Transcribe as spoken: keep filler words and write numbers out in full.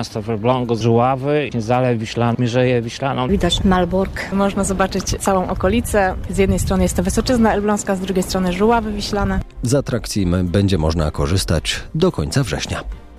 Miasto w Elblągu, Żuławy, Zalew Wiślany, Mierzeję Wiślaną. Widać Malbork. Można zobaczyć całą okolicę. Z jednej strony jest to Wysoczyzna Elbląska, z drugiej strony Żuławy Wiślane. Z atrakcji będzie można korzystać do końca września.